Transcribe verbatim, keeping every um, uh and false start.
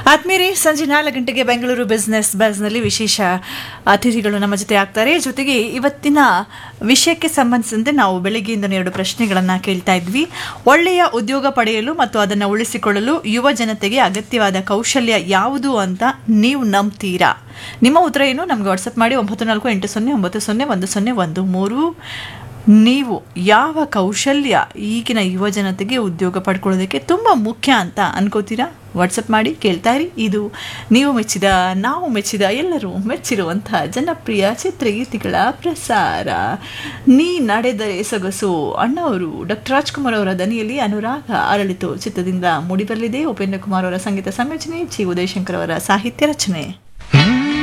ಆತ್ಮೀಯರೇ, ಸಂಜೆ ನಾಲ್ಕು ಗಂಟೆಗೆ ಬೆಂಗಳೂರು ಬಿಸ್ನೆಸ್ ಬಸ್ನಲ್ಲಿ ವಿಶೇಷ ಅತಿಥಿಗಳು ನಮ್ಮ ಜೊತೆ ಆಗ್ತಾರೆ. ಜೊತೆಗೆ ಇವತ್ತಿನ ವಿಷಯಕ್ಕೆ ಸಂಬಂಧಿಸಿದಂತೆ ನಾವು ಬೆಳಗ್ಗೆಯಿಂದ ಎರಡು ಪ್ರಶ್ನೆಗಳನ್ನು ಕೇಳ್ತಾ ಇದ್ವಿ. ಒಳ್ಳೆಯ ಉದ್ಯೋಗ ಪಡೆಯಲು ಮತ್ತು ಅದನ್ನು ಉಳಿಸಿಕೊಳ್ಳಲು ಯುವ ಜನತೆಗೆ ಅಗತ್ಯವಾದ ಕೌಶಲ್ಯ ಯಾವುದು ಅಂತ ನೀವು ನಂಬ್ತೀರಾ? ನಿಮ್ಮ ಉತ್ತರ ಏನು? ನಮ್ಗೆ ವಾಟ್ಸಪ್ ಮಾಡಿ ಒಂಬತ್ತು ನಾಲ್ಕು ಎಂಟು ಸೊನ್ನೆ ಒಂಬತ್ತು ಸೊನ್ನೆ ಒಂದು ಸೊನ್ನೆ ಒಂದು ಮೂರು. ನೀವು ಯಾವ ಕೌಶಲ್ಯ ಈಗಿನ ಯುವ ಜನತೆಗೆ ಉದ್ಯೋಗ ಪಡ್ಕೊಳ್ಳೋದಕ್ಕೆ ತುಂಬ ಮುಖ್ಯ ಅಂತ ಅನ್ಕೋತೀರಾ? ವಾಟ್ಸಪ್ ಮಾಡಿ ಕೇಳ್ತಾ ಇರಿ. ಇದು ನೀವು ಮೆಚ್ಚಿದ, ನಾವು ಮೆಚ್ಚಿದ, ಎಲ್ಲರೂ ಮೆಚ್ಚಿರುವಂಥ ಜನಪ್ರಿಯ ಚಿತ್ರಗೀತೆಗಳ ಪ್ರಸಾರ. ನೀ ನಡೆದರೆ ಸೊಗಸು ಅಣ್ಣವರು ಡಾಕ್ಟರ್ ರಾಜ್ಕುಮಾರ್ ಅವರ ದನಿಯಲ್ಲಿ ಅನುರಾಗ ಅರಳಿತು ಚಿತ್ರದಿಂದ ಮೂಡಿಬರಲಿದೆ. ಉಪೇಂದ್ರ ಕುಮಾರ್ ಅವರ ಸಂಗೀತ ಸಂಯೋಜನೆ, ಜಿ ಉದಯಶಂಕರ್ ಅವರ ಸಾಹಿತ್ಯ ರಚನೆ.